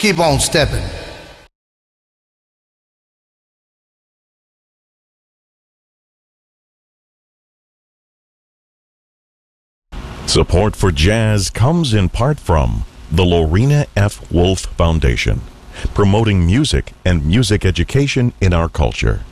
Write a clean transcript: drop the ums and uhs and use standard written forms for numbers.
Keep on stepping. Support for jazz comes in part from the Lorena F. Wolf Foundation, promoting music and music education in our culture.